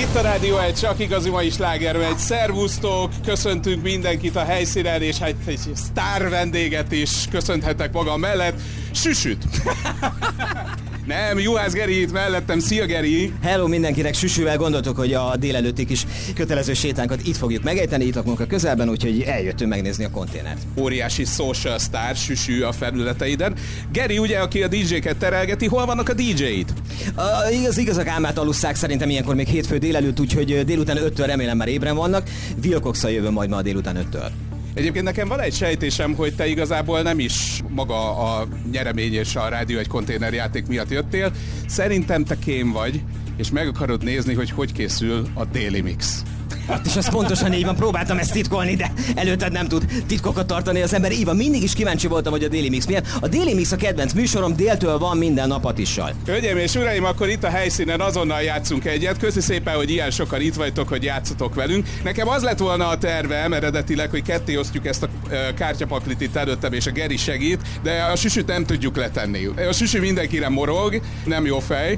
Itt a Rádió egy csak igazi mai sláger megy. Szervusztok, köszöntünk mindenkit a helyszínen, és egy sztár vendéget is köszönhetek magam mellett. Süsüt! Nem, Juhász Geri itt mellettem. Szia, Geri! Hello mindenkinek, Süsüvel gondoltuk, hogy a délelőtti kis kötelező sétánkat itt fogjuk megejteni, itt lakunk a közelben, úgyhogy eljöttünk megnézni a konténert. Óriási social star Süsü a felületeiden. Geri ugye, aki a DJ-ket terelgeti, hol vannak a DJ-t? Az igazak álmát alusszák szerintem ilyenkor még hétfő délelőtt, úgyhogy délután 5-től remélem már ébren vannak. Wilcox-szal jövő majd ma a délután 5-től. Egyébként nekem van egy sejtésem, hogy te igazából nem is maga a nyeremény és a Rádió egy konténerjáték miatt jöttél. Szerintem te kém vagy, és meg akarod nézni, hogy készül a Daily Mix. Hát és az pontosan így van, próbáltam ezt titkolni, de előtted nem tud titkokat tartani az ember. Így mindig is kíváncsi voltam, hogy a Daily Mix milyen. A Daily Mix a kedvenc műsorom, déltől van minden nap Atissal. Hölgyeim és uraim, akkor itt a helyszínen azonnal játszunk egyet. Köszi szépen, hogy ilyen sokan itt vagytok, hogy játszotok velünk. Nekem az lett volna a tervem eredetileg, hogy ketté osztjuk ezt a kártyapaklit itt előttem, és a Geri segít, de a Süsüt nem tudjuk letenni. A Süsü mindenkire morog, nem jó fej.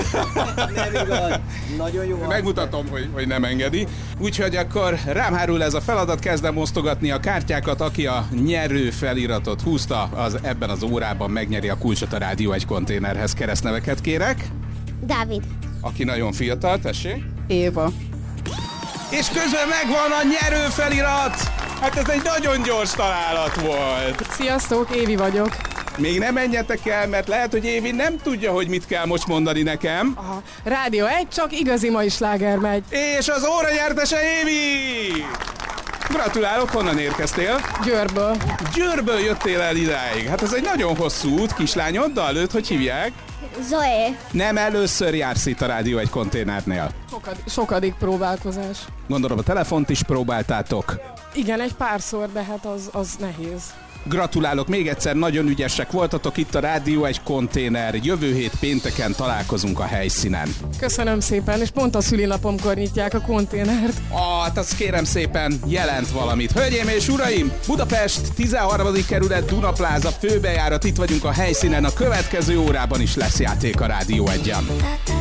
Nem igaz, nagyon jó. Megmutatom, hogy nem engedi. Úgyhogy akkor rám hárul ez a feladat, kezdem osztogatni a kártyákat, aki a nyerő feliratot húzta, az ebben az órában megnyeri a kulcsot a Rádió egy konténerhez. Keresztneveket kérek. Dávid. Aki nagyon fiatal, tessék. Éva. És közben megvan a nyerő felirat! Hát ez egy nagyon gyors találat volt. Sziasztok, Évi vagyok. Még nem menjetek el, mert lehet, hogy Évi nem tudja, hogy mit kell most mondani nekem. Aha. Rádió egy, csak igazi mai sláger megy. És az óra nyertese Évi! Gratulálok, honnan érkeztél? Győrből. Győrből jöttél el idáig. Hát ez egy nagyon hosszú út, kislányoddal, őt hogy hívják? Zoé. Nem először jársz itt a Rádió egy konténernél. Sokadik próbálkozás. Gondolom a telefont is próbáltátok. Igen, egy párszor, de hát az nehéz. Gratulálok még egyszer, nagyon ügyesek voltatok itt a Rádió egy konténer. Jövő hét pénteken találkozunk a helyszínen. Köszönöm szépen, és pont a szülinapomkor nyitják a konténert. Hát azt kérem szépen, jelent valamit. Hölgyeim és uraim, Budapest 13. kerület Dunapláza főbejárat, itt vagyunk a helyszínen, a következő órában is lesz játék a Rádió 1-en.